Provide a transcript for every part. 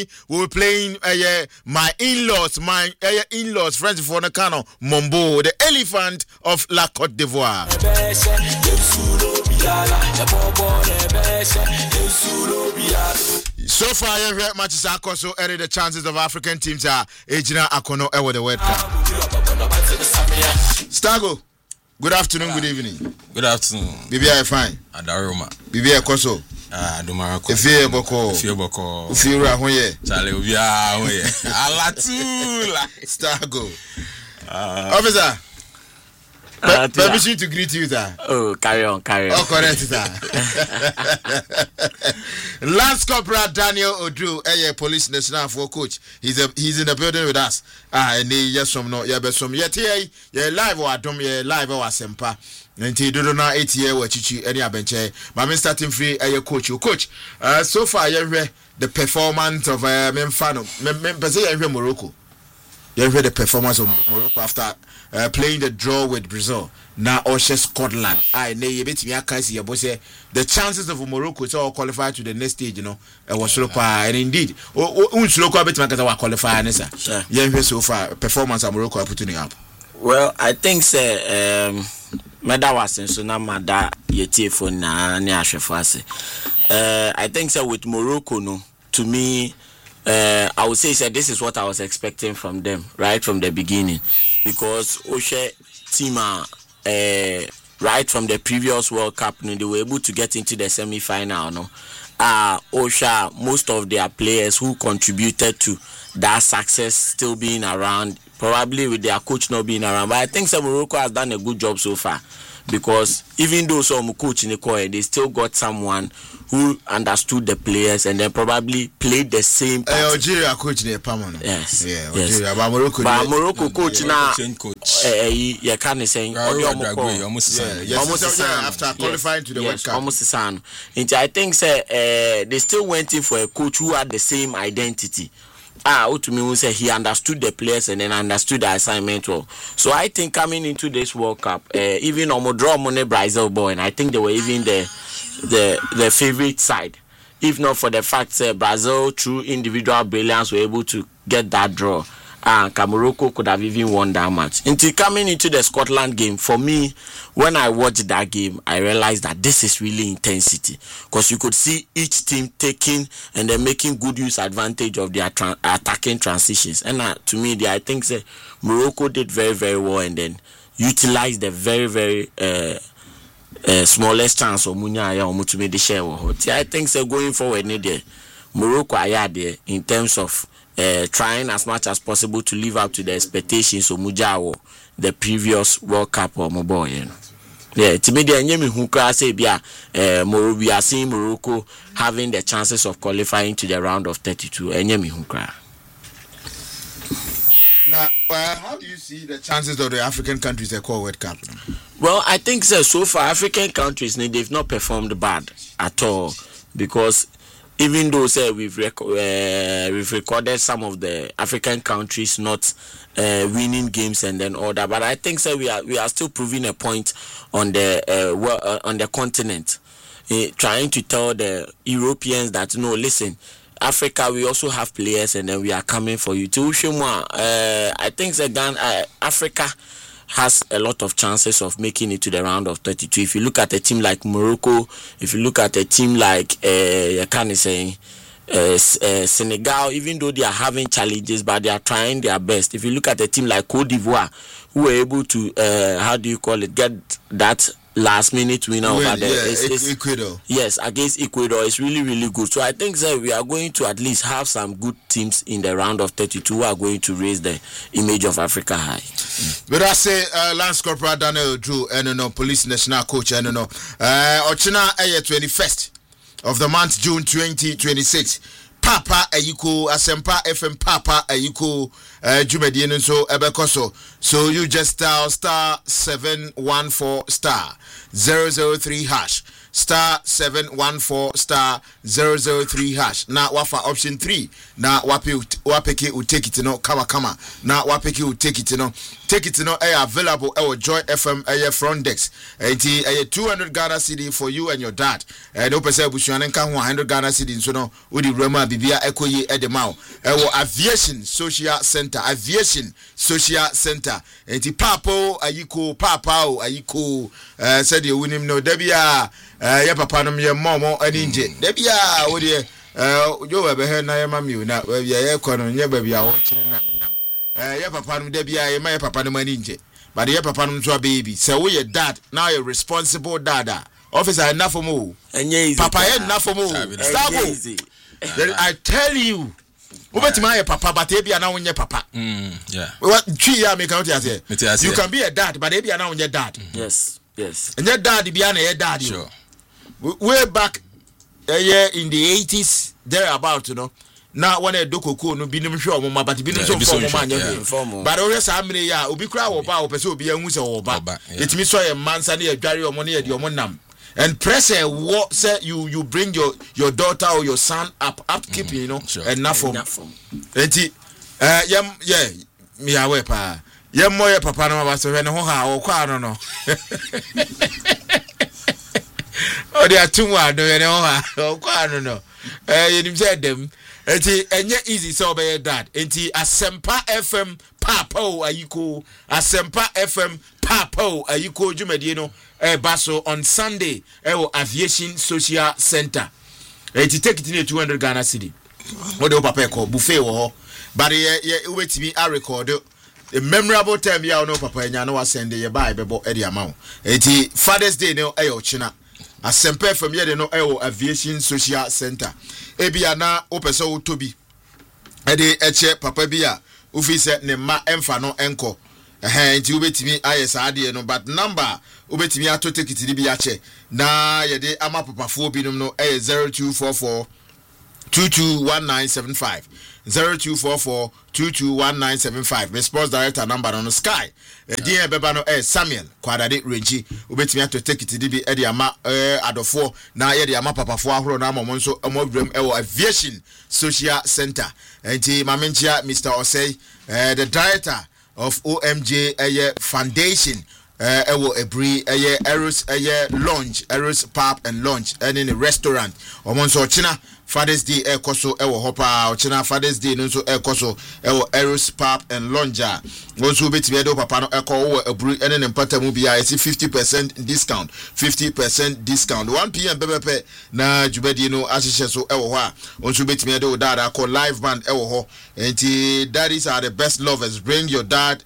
we'll be playing my in-laws, friends for Nakano, Mombo, the elephant of La Côte d'Ivoire. So far, every matches are also added the chances of African teams are Ejina Akono over the World Cup. Stago, good afternoon, good evening. Good afternoon. Bibi, are fine? Adaroma. Bibi, are koso. Adumarako. Ifie boko. Ufira hoye. Chale ubia hoye. Alatula. Stago. Officer. Permission to greet you, sir. Oh, carry on. Oh, correct, sir. Lance Corporal Daniel Odu, Police National for coach. He's in the building with us. And yes, some no, some yet live or Adam, live or Sempa. Nti do na 8 year wa chichi any abenche. Mama starting free coach. Coach, so far the performance of Memfano. Morocco. You heard the performance of Morocco after playing the draw with Brazil. Now Oshe Scotland. The chances of Morocco to all qualify to the next stage, was so far. And indeed, qualify. So far, performance of Morocco are putting up. Well, I think Meda was in Sunamada Yeti for na I think with Morocco, to me, I would say this is what I was expecting from them right from the beginning, because Oshe team right from the previous World Cup, they were able to get into the semi-final. Osha, most of their players who contributed to that success still being around, probably with their coach not being around. But I think Morocco has done a good job so far, because even though some coach in the core, they still got someone who understood the players and then probably played the same. Algeria coach ne permanent. Yes. Yeah. Algeria, but Morocco coach now. You can't say almost after qualifying to the World Cup. Almost the I think they still waiting for a coach who had the same identity. To me, say he understood the players and then understood the assignment well. So I think coming into this World Cup, even Omodro Mone Brazil boy, and I think they were even the favorite side, if not for the fact that Brazil through individual brilliance were able to get that draw. Morocco could have even won that match. Until coming into the Scotland game, for me, when I watched that game, I realized that this is really intensity, because you could see each team taking and then making good use advantage of their attacking transitions. And to me, I think Morocco did very, very well and then utilized the very, very smallest chance of Munya or Mutume de share. I think going forward, Morocco are there in terms of trying as much as possible to live up to the expectations of Mujawo, the previous World Cup or Moboy. Yeah, to me, we are seeing Morocco having the chances of qualifying to the round of 32. Now, how do you see the chances of the African countries that call World Cup? Well, I think so far African countries they've not performed bad at all, because even though we've recorded some of the African countries not winning games and then all that, but I think we are still proving a point on the continent, trying to tell the Europeans that listen, Africa, we also have players and then we are coming for you. I think Africa has a lot of chances of making it to the round of 32. If you look at a team like Morocco, if you look at a team like Senegal, even though they are having challenges, but they are trying their best. If you look at a team like Cote d'Ivoire, who were able to, get that last minute winner over there. Ecuador. Yes, against Ecuador. It's really, really good. So I think we are going to at least have some good teams in the round of 32 who are going to raise the image of Africa high. But I say Lance Corporal Daniel Drew and Police National Coach and Ochina 21st of the month June 2026. Papa Ayiko Asempa FM Papa Ayiko Jumedian so Ebekoso. So you just dial *714*. 003 hash. Star 714 star 003 hash. Na wafa option 3. Na wapeke u take it no kama. Na wapeke u take it no. Take it no available Joy FM front desk. Enti 200 Ghana cedi for you and your dad. No pese busuane nka ho 100 Ghana cedi so no odi rema bibia ekoyi edemao. Aviation Social Center. Enti papo ayiko said you win him no debia ya papa no ye momo aninje debia wo de yo we be he na ye mami na we ye kono nye babia wo kire na menam ya papa no debia ye ma papa no aninje but ye papa no so baby say we your dad now you responsible dada officer enough for mo papa enough for mo stable I tell you my papa, but maybe now when your papa. Yeah. What 3 years make out here? You can be a dad, but maybe now when your dad. Yes. And your dad be your dad. Sure. Way back in the 80s, thereabout, you know. Now when a doko no be no sure mama, but be no so formal. But always how many ya ubi cry or bow, person be a musa or back. It means so a man sani a carry your money at your monam. And press a what say you bring your daughter or your son upkeep, you know, sure. Enough for me away pa moye papa no ba so no ha o kwa no o dia tumwa do no ha o kwa no you say them enti enye easy so be dad enti Asempa FM papo ayiko Asempa FM papo ayiko dwumadie no baso on Sunday Aviation Social Center. It take it in 200 Ghana cedi. What do papa call buffet wo but wait me I record a memorable time ya no papa nya no send ye buy bebo e the amount. Eti Father's Day no china. Asempa from here no Aviation Social Center. Ebia na opese wo tobi. E de eche papa bia ufi se ne ma emfa no enko. Nti ubetimi ayesa ade no but number ubetimi ato take it bi ache na yede ama papafo binum no 0244 221975 0244 221975 response director number on Sky dia beba no Samuel Kwadade Renji ubetimi ato take it bi e de ama adofo na yede ama papafo ahoro na amom nso amodrem Aviation Social Center nti mamenchia Mr. Osei the director of OMJ Foundation Ebri Eros Lounge Eros Pub and Lounge and in a restaurant omonso China Father's Day koso hopa China Father's Day no so koso Eros Pub and Lounge once betimi do papa no Ebri and in empata mu bia 50% discount 1 PM bebe na jubedi no asise so ho a once betimi do dada call live band ho enti daddies are the best lovers. Bring your dad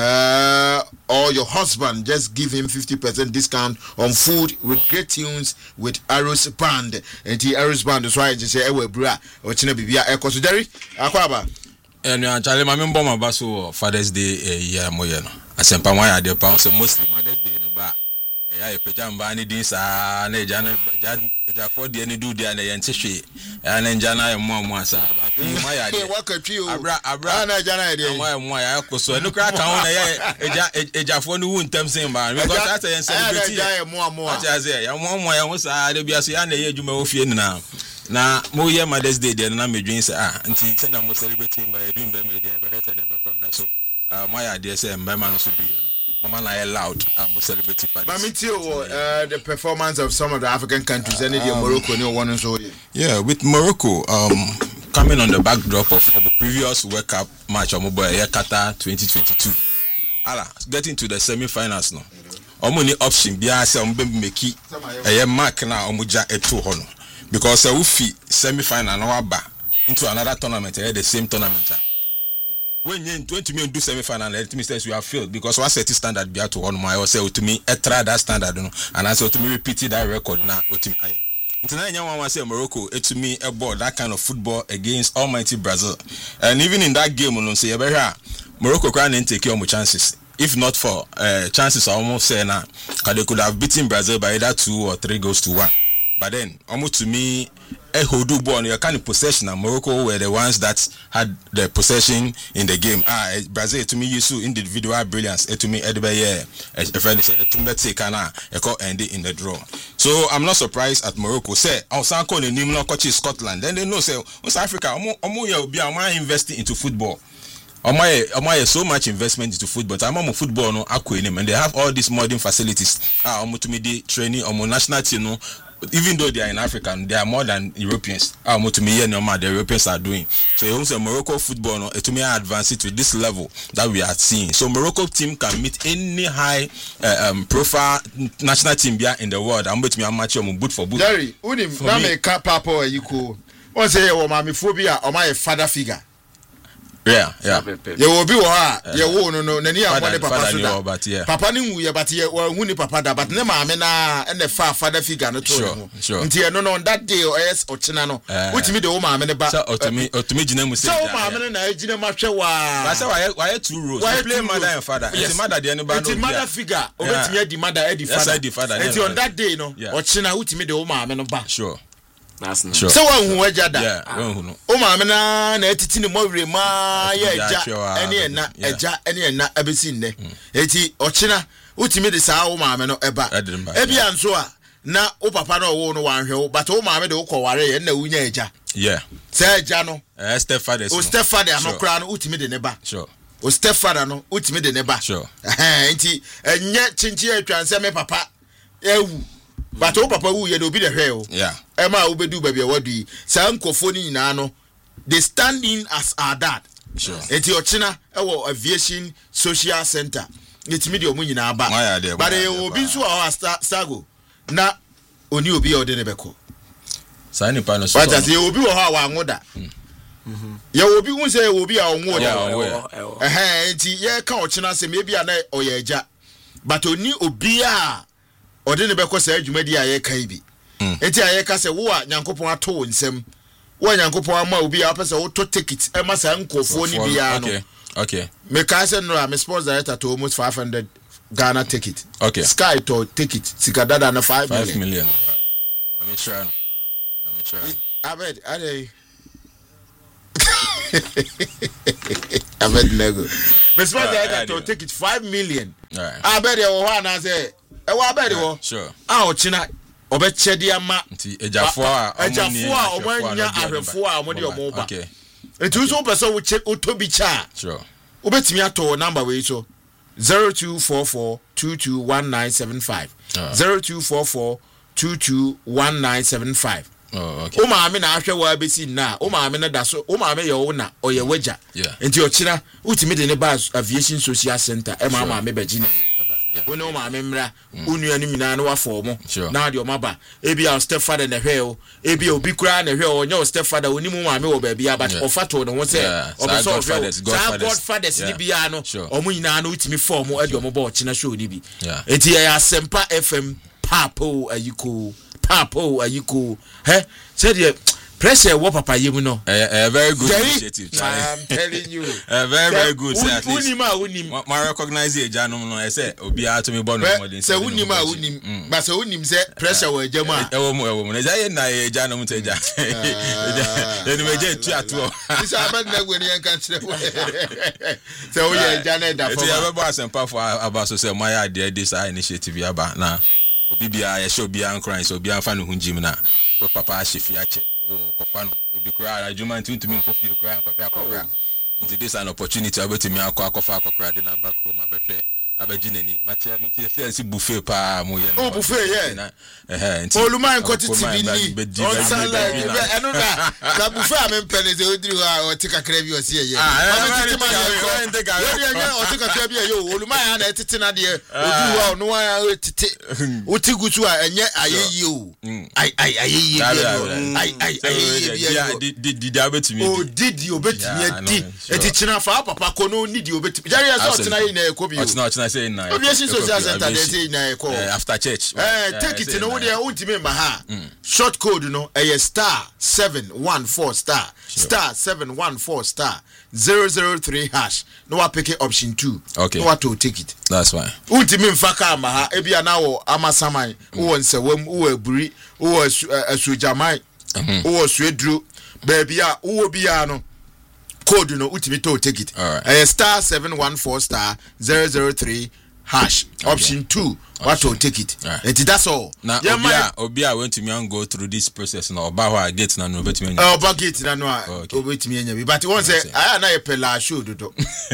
or your husband, just give him 50% discount on food with great tunes with Arrows Band. And the Arrows Band is why I just say bra or china bibia considering akwaba. And Charlie, my member my basso Father's Day year moyeno. Asempa why the pound so mostly Mother's Day no ba. Ya pejamba ni din sa na jana ja for de ni do de na yente hwe ya na jana ya mo asa ba fi ma ya de wakatwi o abra na jana de mo ya koso no kra kan na ya eja for no won tam sen ba because that say celebrity ya mo acha say ya mo ya wo sa de bia so ya na ye adwuma wo fie ni na mo ye Mother's Day de na medwin say nti say na mo celebrity ba e dum ba me de ba reta na be kon na so mo ya de say mbema no so bi no Mama na loud celebrity party. But me too the performance of some of the African countries and Morocco no one so yeah with Morocco coming on the backdrop of the previous World Cup match Qatar 2022 getting to the semi-finals no omoni option bia say make mark na omuja eto ho no because we fi semi-final na waba into another tournament the same tournament. When you 20 million do semi-final, let me say you have failed because what set standard be to one more. I say to me, try that standard, and I say to me repeat that record now. Tonight, I say Morocco. It to me about that kind of football against almighty Brazil, and even in that game, we say Morocco can't take your chances. If not for chances, I almost say now, they could have beaten Brazil by either 2 or 3 goals to 1. but then almost to me hold do ball you kind of possession and Morocco were the ones that had the possession in the game. Brazil to me you saw individual brilliance to me Edebe a friend to me take ana e call end in the draw. So I'm not surprised at Morocco say Osan call the name no coach Scotland then they know say South Africa omo you be investing into football. Omo so much investment into football. I'm football no akwa and they have all these modern facilities. Omo to me the training omo national team no. Even though they are in Africa, they are more than Europeans. To me, the Europeans are doing. So you say Morocco football, no, to me, advance it to this level that we are seeing. So Morocco team can meet any high profile national team in the world. I'm with me, I'm matching boot for boot. Jerry, unim na me ka papa you cool. One say your mommy phobia or my father figure. Yeah. You will be you won't know any of papa so but yeah. Papa knew but you were papa that but never amena and the father figure not sure. Until no on that day or yes or chinano. Which me the woman in the back. So to me Jinem say mamma and I didn't match a why two rules. Why play mother and father? It's mother the anybody mother figure or the mother Eddie father. And on that day no or china which me the woman in the back. Sure. That's sure. So one who wajada. Yeah. Mamma na etiti mo rema eja ene na abesin ne. Eti ochina utimi de saa wo maame no eba. Ebia nso a na wo papa no wo no wanhwe wo but wo maame de wo kware ye na wunya eja. Yeah. Say eja no. Stepfather. O stepfather no kra no utimi de ne ba. Sure. O stepfather no utimi de ne ba. Sure. Enti enye chinchi atwanse me papa ewu. But o papa wu ye do bi de hwe o. Yeah. Ema obedu ba bia wadu sa nkofo ni nyina no they stand in as our dad. Sure. Eti ochina ewo aviation social center. Etimi de omu nyina ba. But e obi nso a stago na oni obi e ode ne beko. Sa ni pa no so. But as e obi wo ha wa ngoda. Ya obi hu say obi a onwo da. Enti ye ka ochina se me bia na oye agya. But oni obi a ode ne beko sa adwumadi a ye kan bi. Enti aye ka se wo a nyankopon ato wo nsem wo nyankopon ama obi a pese wo to ticket e ma sa nkofo ni bia no. Okay. Me ka se no me sports director to almost 500 Ghana ticket. Okay. Sky to ticket sikadada na 5 million. I'm sure. Abed ade Abed nego. Me sports director to ticket 5 million. Right. Abed e wo ha na say e wo abed wo. Sure. Ochina obechedi ama nti ejafo a omanya ahwefo a omode omoba nti so person wo che otobi cha sure obetimi ato number we so 0244221975 0244221975 oh okay o maame na ahwe wa besi na o maame na da so o maame ye wo na oye waja nti ochira utimi de ne ba aviation social center e maama me bagina when o maame mra unu ani mina na wa form na de o maba ebi a stepfather na hwe o ebi obi kura na hwe o nya o stepfather oni mu maame wo ba bia but o fato no won say o be so godfathers ni bia no o mu nyina na utimi form e de o mo ba o china show ni bi enti ya Sempa FM papo ayiko said you pressure what papa you know a very good initiative I'm telling you a very good say at least unim ma recognize e janom no I say obi a to me born no modern say unim but say unim say pressure we jama e wo mu na say na e janom te ja e no je tu ato this aband na gwe ni enka kire say o ye jana da for e be Sempa for about so say my idea this initiative aba na obibia ya show bia nkran so bia fa no hunjim na wo papa ahyefi ache kofa no ebi kura adwuma ntumi nkofi kura akokra this an opportunity abetimi akofa akokra de na back home abehwe abaginani mate mte si buffet pa mo ye no buffet ye oluman kwoti tv ni on sala eno na ka buffet amempele ze odiri wa otika kra bi osi ye otika kra bi ye oluman na etete na de odu wa no wa tete otigutu a enye ayeyi o ayeyi did abetimi o did obetimi edi eti china fa papa ko no need obetimi jare so china ye na ekobi I say na. Obviously social center they say na call. After church. Take it no we dey ultimate ma short code no star 714 star star 714 star 003 hash. No wa pick option 2. Okay. No wa to take it. That's fine. Ultimate mfaka ma ha ebia na wo amasaman wo nsewam wo aburi wo asujaman wo suedru baby a wo bia no code no ultimate to take it. Star 714 star 003 hash option 2 what to take it. And that's all. Now Obia went to me and go through this process now. About gate na no bet me. About gate na no obet me anya. But once I na pela show do.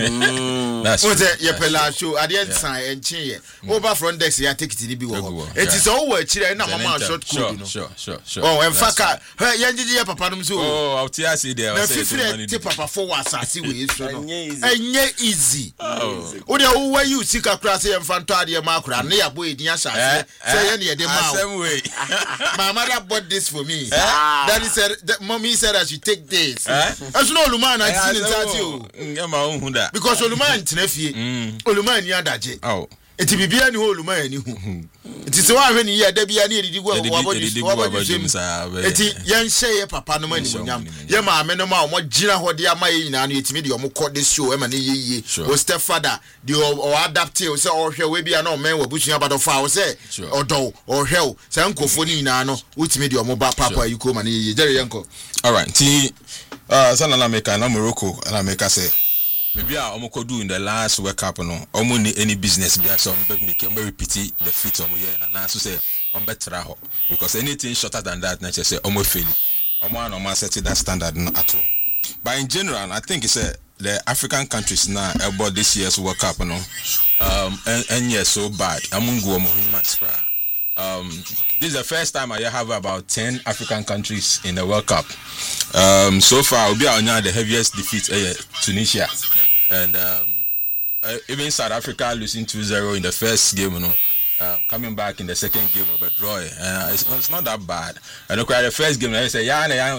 That's once ye pela show at the end sign and chin over front desk ya take it be wo. It is all we chire na mama short code no. Sure. Oh, in fact ya njiji papa no so. Oh, I'll tell you there. Na fifre te papa for asase we so no. Enye easy. O de wo wa you sika kra say mfanto ade ma kra na boy in your say any the same way. My mother bought this for me. Daddy said mommy said I should take this. As no Oluman I didn't you. Because Oluman Tinefie Oluman ni adaje. Oh. Eti bibia ni Oluman ni hu. Eti so ahwe ni ye da bia ni edidi go wabodi same. Eti yen share papa no mani munyam. Ye ma me no ma omo gina hode ama ye nyina no etimi de omo call this show e ma ne ye. O stepfather the or adapt o say o hwe we bia na o men wabusu abado fa o say odo o hwe say nkofo ni nyina no utimi de omo ba papa yi ko ma ne ye jere yenko. All right. Ti Sanana Meka na Morocco na Meka say maybe I almost do in the last World Cup no almost any business be so make repeat the feat on here and now so say on better because anything shorter than that nature say almost fail almost set that standard at all. But in general I think it's the African countries now about this year's World Cup no and yes so bad among this is the first time I have about 10 African countries in the World Cup. So far, we'll be on the heaviest defeat, Tunisia, and even South Africa losing 2-0 in the first game. You know, coming back in the second game of a draw. It's not that bad. I know the first game I say,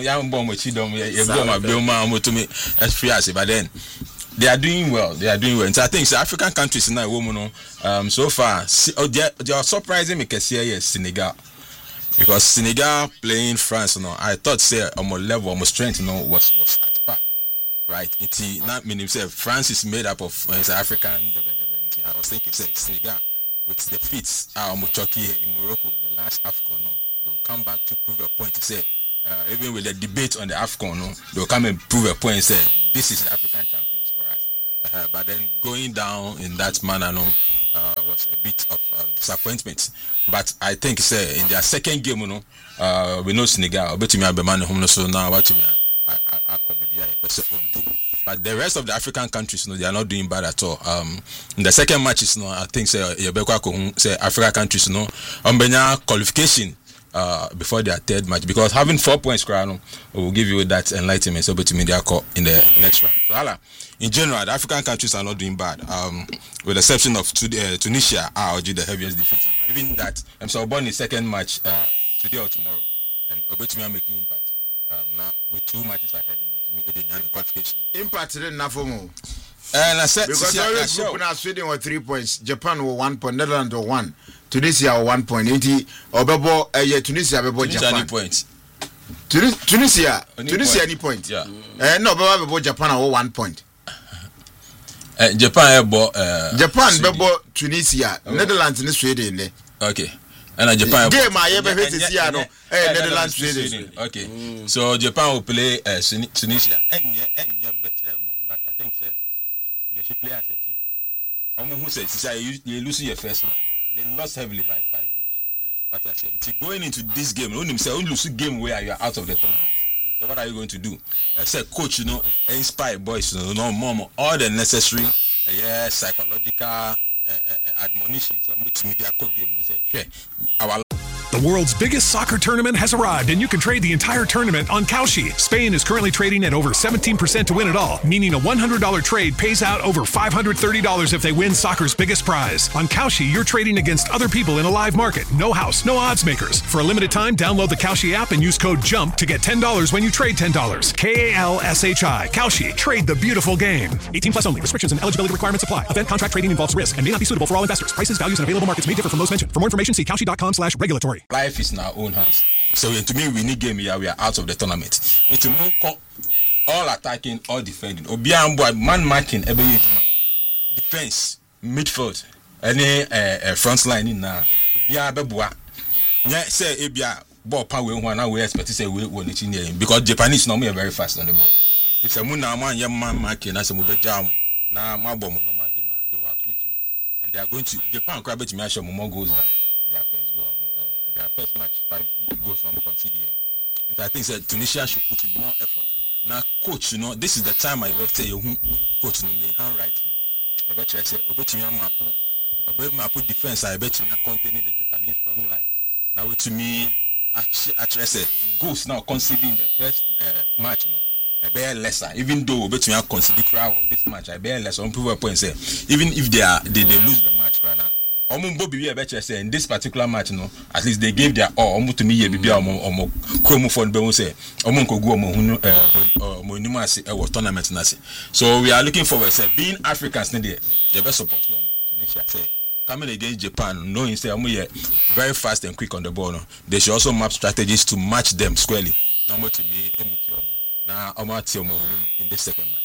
but then. They are doing well. And so I think African countries now, so far, they are surprising me because here is Senegal. Because Senegal playing France, I thought say level, strength, was at par. Right? It not mean himself. France is made up of African. I was thinking Senegal with the feats Turkey in Morocco, the last AFCON, they'll come back to prove a point to say. Even with the debate on the AFCON, they'll come and prove a point and say this is the African champions for us. But then going down in that manner was a bit of disappointment. But I think in their second game, we know Senegal, but so now but the rest of the African countries, they are not doing bad at all. In the second matches, I think say African countries, qualification. Before their third match, because having 4 points will give you that enlightenment so to media call in the next round. So in general, the African countries are not doing bad. With the exception of Tunisia, are the heaviest defeat. Even that Sorbonne's second match today or tomorrow, and Obetumia making impact. Now with 2 matches ahead, to me the qualification. Impact didn't have more. And I said because group now Sweden were 3 points, Japan were 1 point, Netherlands were 1. Tunisia 1 point. Obebo Tunisia bebo Japan. Points. Tunisia any point. Yeah. No, bebo Japan 1 point. Japan bebo Tunisia, Netherlands and Sweden. Okay. And Japan game I ever hit this year no. Netherlands Sweden. Okay. So Japan will play Tunisia. But I think they should play as a team. Who says you lose your first match. They lost heavily by 5 goals. What I say. Going into this game, only lose a game where you are out of the tournament. So what are you going to do? I said, coach, inspire boys, more all the necessary, psychological admonitions. Our The world's biggest soccer tournament has arrived, and you can trade the entire tournament on Kalshi. Spain is currently trading at over 17% to win it all, meaning a $100 trade pays out over $530 if they win soccer's biggest prize. On Kalshi, you're trading against other people in a live market. No house, no odds makers. For a limited time, download the Kalshi app and use code JUMP to get $10 when you trade $10. KALSHI. Kalshi. Trade the beautiful game. 18 plus only. Restrictions and eligibility requirements apply. Event contract trading involves risk and may not be suitable for all investors. Prices, values, and available markets may differ from those mentioned. For more information, see kalshi.com/regulatory. Life is in our own hands. So to me, we need game here. We are out of the tournament. It's all attacking, all defending. Obiambo man marking every defense, midfield, any front line in now. Obiabeboa. Yeah, say Ebia ball power one. Now we expect to say we won it in here because Japanese normally are very fast on the ball. If a man young man marking as a mobile jam, now my bomb no my game, they will outwit you, and they are going to Japan. Crab it, me show more goals than their first goal. Their first match 5 goals from conceding. And I think that Tunisia should put in more effort. Now, coach, this is the time I will say, coach, handwriting. I bet you I say, I put defense. I bet you containing the Japanese front line. Now, to me, actually, I said goals now conceding the first match. I bear lesser, even though bet you conceding crowd this match. I bear lesser. On people point say, even if they lose the match, in this particular match, at least they gave their all to me. So we are looking forward. Being Africans, they best support Tunisia. Coming against Japan, knowing say very fast and quick on the ball. They should also map strategies to match them squarely. Number to me, now in this second match.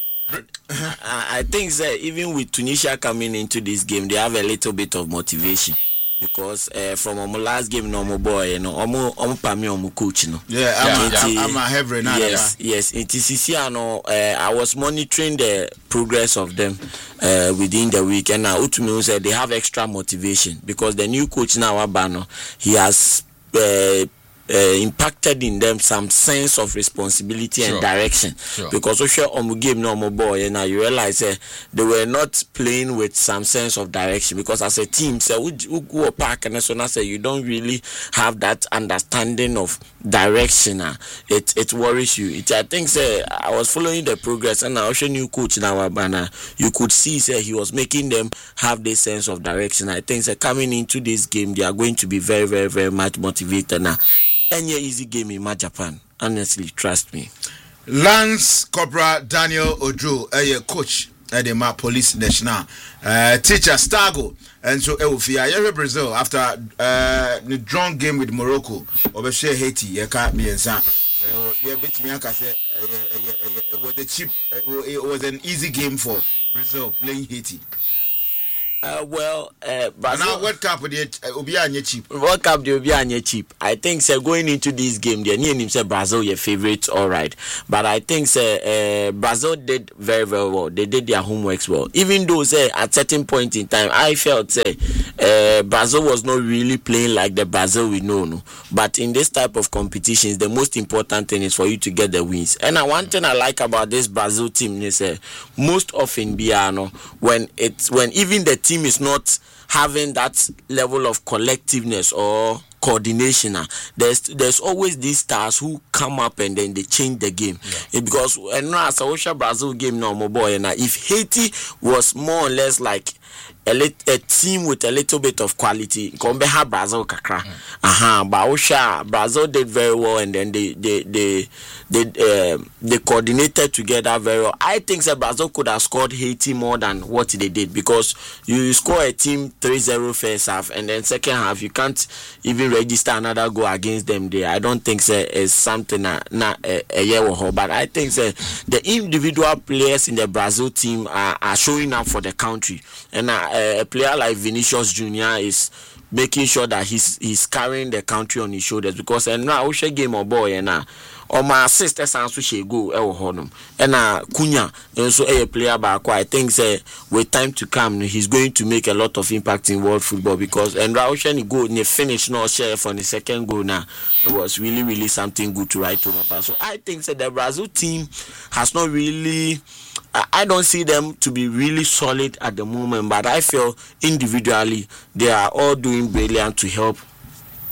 I think that even with Tunisia coming into this game, they have a little bit of motivation because from our last game, no more boy, coach, I'm a heavy now. Yes. It is I was monitoring the progress of them within the week, and now Utumi said they have extra motivation because the new coach now, Abano, he has. Impacted in them some sense of responsibility and direction because game no more boy and now you realize they were not playing with some sense of direction because as a team we go park and so now say you don't really have that understanding of direction. It worries you. I think I was following the progress and now new coach now you could see he was making them have this sense of direction. I think coming into this game they are going to be very, very, very much motivated now. Any easy game in Japan, honestly, trust me. Lance Corporal Daniel Ojo, coach at the Police National, teacher Stago, and so Eufia, Brazil after the drawn game with Morocco, over Haiti, can't be it was an easy game for Brazil playing Haiti. Brazil, now World Cup Obi cheap. World Cup Obi cheap. I think going into this game, the name himself Brazil your favorite, all right. But I think Brazil did very, very well. They did their homeworks well. Even though at certain point in time, I felt Brazil was not really playing like the Brazil we know. No. But in this type of competitions, the most important thing is for you to get the wins. And one thing I like about this Brazil team is most often when even the team is not having that level of collectiveness or coordination, there's always these stars who come up and then they change the game. Because as a Brazil game now, boy, and if Haiti was more or less like a team with a little bit of quality, Brazil kakra. But Brazil did very well, and then they coordinated together very well. I think that Brazil could have scored Haiti more than what they did because you score a team 3-0 first half, and then second half you can't even register another goal against them there. I don't think it's something a year or but I think the individual players in the Brazil team are showing up for the country, and a player like Vinicius Junior is making sure that he's carrying the country on his shoulders because now we game or boy and my sisters also she go honum and Cunha and so a player back. I think with time to come he's going to make a lot of impact in world football because and Raushan go in the finish no share for the second goal now. It was really, really something good to write home about. So I think the Brazil team has not really. I don't see them to be really solid at the moment, but I feel individually they are all doing brilliant to help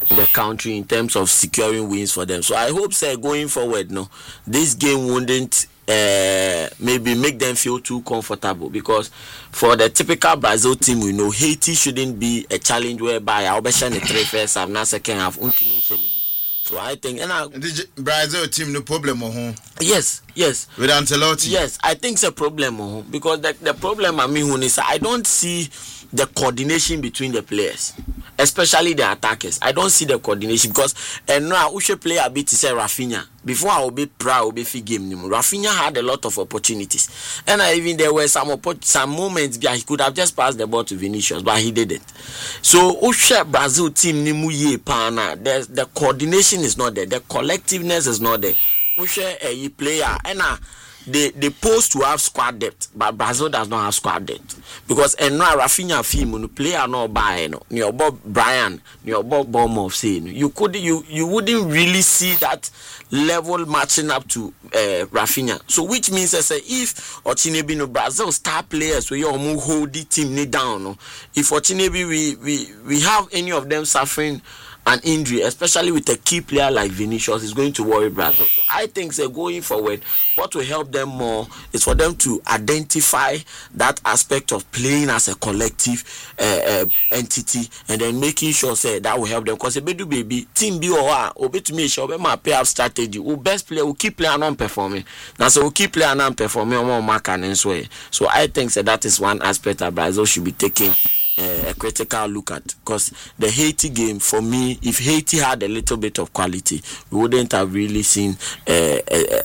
the country in terms of securing wins for them. So I hope, sir, going forward, no, this game wouldn't maybe make them feel too comfortable, because for the typical Brazil team, we know Haiti shouldn't be a challenge whereby I'll be sharing the 3 first half, now second half. So I think, and the Brazil team no problem yes with Ancelotti. Yes, I think it's a problem because the problem is I don't see the coordination between the players, especially the attackers. I don't see the coordination because now we should play a bit to say Rafinha. Before I will be proud, I will be free game. Rafinha had a lot of opportunities, and even there were some moments where he could have just passed the ball to Vinicius, but he didn't. So Brazil team the coordination is not there, the collectiveness is not there. A player and they supposed to have squad depth, but Brazil does not have squad depth because now Rafinha film player no buy no Bob Brian no Bob Bournemouth say you wouldn't really see that level matching up to Rafinha. So which means I say if Ochinebi no Brazil star players we all hold the team down. If Ochinebi we have any of them suffering an injury, especially with a key player like Vinicius, is going to worry Brazil. So I think going forward, what will help them more is for them to identify that aspect of playing as a collective entity, and then making sure that will help them. Because baby team be or to me sure my pay up strategy. Who best player will keep playing on performing. Now so we'll keep playing on performing on mark and so. So I think that is one aspect that Brazil should be taking a critical look at, because the Haiti game, for me, if Haiti had a little bit of quality, we wouldn't have really seen a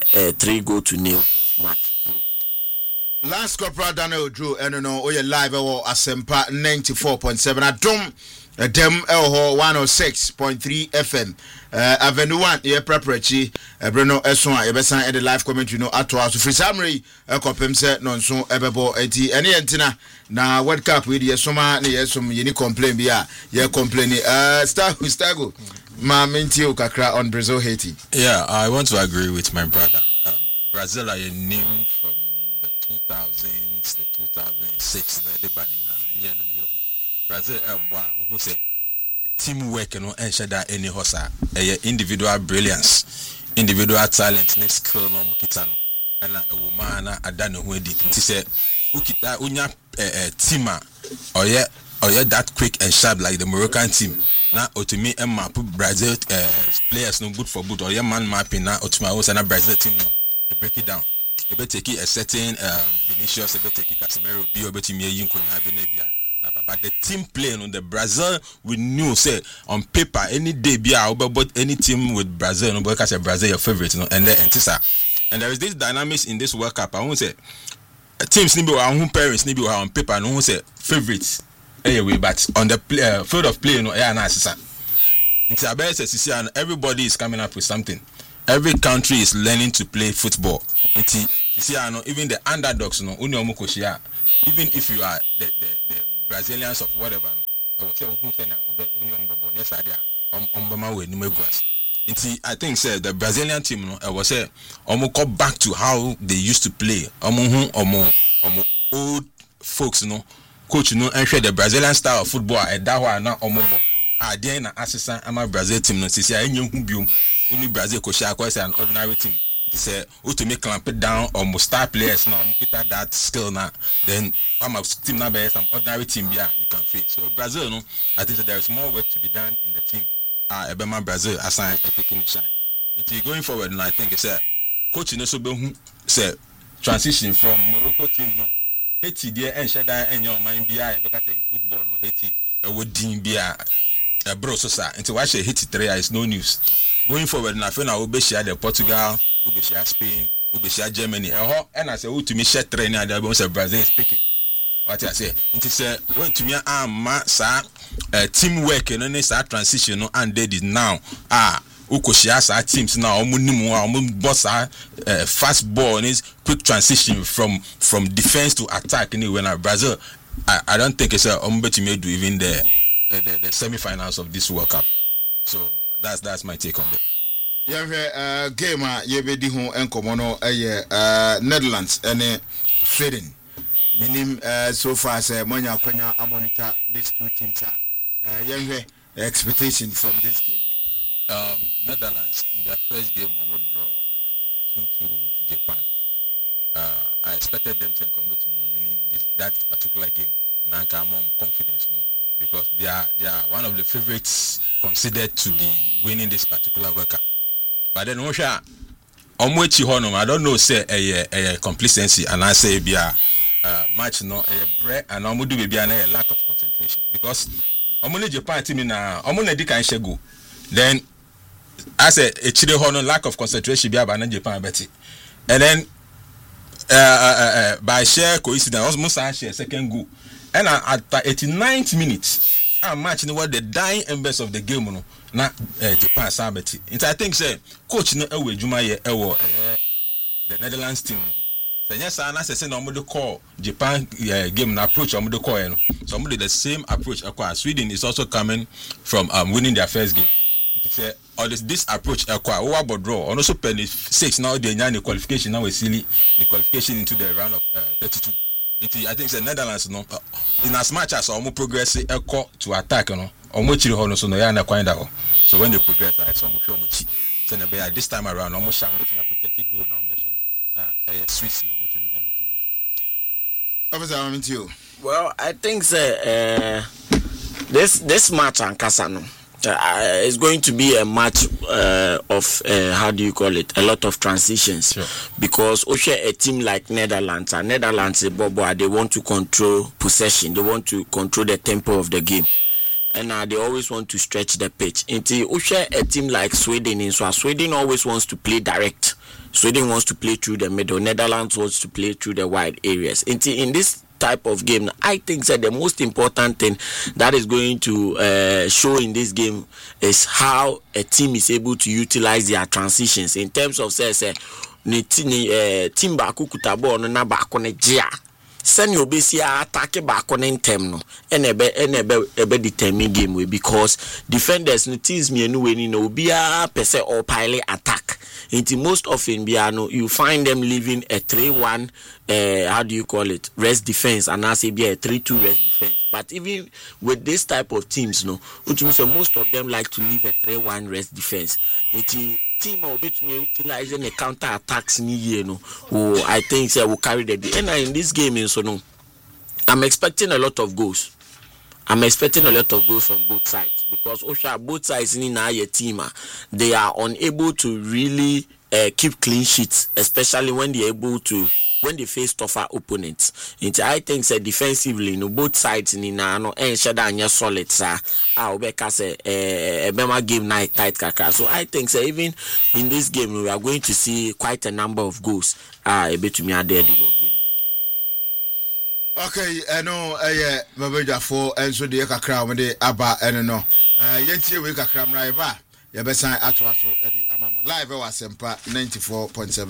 3-0 match. Last Corporal Daniel Drew, and no, we live at Asempa 94.7 Adom. Dem 106.3 FM. Avenue 1, ye preparatory. Bruno Eswan, Ebesan, and the live commentary no at all. So for summary, Copemse, non so ebebo, any antenna. Now, World Cup with ye soma, ye some yeni complain bia, ye complaining. Stago, ma mentio kakra on Brazil Haiti. Yeah, I want to agree with my brother. Brazil are new from the 2000s, the 2006, the banning. Brazil who say teamwork and ensure any hosa individual brilliance, individual talent, next skill no mukitano and a woman adano who did it say ukita unya teamer or that quick and sharp like the Moroccan team. Now to me map Brazil players no good for good or your man mapping now to my house and a Brazil team no break it down. You better take a certain Vinicius, you better take Casemiro, be able to me yin kunya benebia. But the team playing on the Brazil, we knew say on paper any day be about any team with Brazil, no because Brazil your favorite, and then and there is this dynamics in this World Cup. I won't say teams need be our own parents need be on paper, and won't say favorites anyway. But on the field of play, and everybody is coming up with something. Every country is learning to play football. Even the underdogs, even if you are the Brazilians of whatever, I think the Brazilian team was say go back to how they used to play. Old folks coach and share the Brazilian style of football at that one now then assistant ama Brazil team no sisi only Brazil coach an ordinary team. Say to make clamp it down or star players now that skill now, then I'm a team now by some ordinary team you can face. So Brazil I think that there is more work to be done in the team. Ebema Brazil assign taking the shine. Until going forward, and I think it's coach so say transition from Morocco team Haiti there and Shada and your mind because in football no Haiti would deem bro so until I say Haiti 3 is no news. Going forward, I feel now we share the Portugal, we share Spain, we share Germany. And I say, who to me share training and the say Brazil speaking. What I say, it is when to me teamwork and then start transition and they did now. Uko share our teams now. Boss fast ball and is quick transition from defense to attack. Anyway, now Brazil, I don't think it's to me do even the semi-finals of this World Cup. So. That's my take on that. Yeah, game yebedi ho enkomono Netherlands and Sweden. Minim so far say manya kwanya monitor these two teams expectation from this game? Netherlands in their first game will draw 2-2 with Japan. I expected them to commit to me winning that particular game. Now I'm more confident, no, because they are one of the favorites considered to be winning this particular World Cup. But then I don't know say a complacency and I say be a match no a break and do be a lack of concentration because Japan team na di kan shego. Then I say a chile hono lack of concentration be about Japan betty. And then by sheer coincidence almost share second goal. And at the 89th minute, I'm matching what the dying embers of the game no na Japan sabeti. And I think say coach no ewe Jumaye ewo the Netherlands team. So yes, I say no mo call Japan game na approach mo call no. So mo the same approach akwa. Sweden is also coming from winning their first game. Say or this approach akwa we about draw and also penny 6 now they the qualification now we silly the qualification into the round of 32. I think the Netherlands no in as much as almost progress to attack no almost chiri hono so no ya na kwanda ho. So when they progress I saw much much so na be this time around almost sham na protect goal na mission na Swiss no into the embassy goal. Officer, I'm into you. Well, I think this match and Kasano it's going to be a match of how do you call it? A lot of transitions. Sure. Because a team like Netherlands and Netherlands, they want to control possession. They want to control the tempo of the game, and they always want to stretch the pitch. Until a team like Sweden, so Sweden always wants to play direct. Sweden wants to play through the middle. Netherlands wants to play through the wide areas. Until in this type of game, I think that the most important thing that is going to show in this game is how a team is able to utilize their transitions in terms of team baku kutabo no na baako ne gia send you basi attack baako ne ntem no ebe determine game we because defenders no teams me no we ni no bia pese or pile attack. Into most often you find them leaving a 3-1 how do you call it, rest defense, and I say be a 3-2 rest defense. But even with this type of teams which means most of them like to leave a 3-1 rest defense. Into team will be utilizing the counter attacks who I think will carry the day. And in this game I'm expecting a lot of goals. I'm expecting a lot of goals from both sides because both sides in our team they are unable to really keep clean sheets, especially when they face tougher opponents. I think defensively, both sides in solid game night tight kaka. So I think even in this game we are going to see quite a number of goals. Okay, Mabeja for and so the kakra with the Abba and no. Yentie we kakra mraiba. Yabesan atwaso Eddie Amamo live wa Sempa 94.7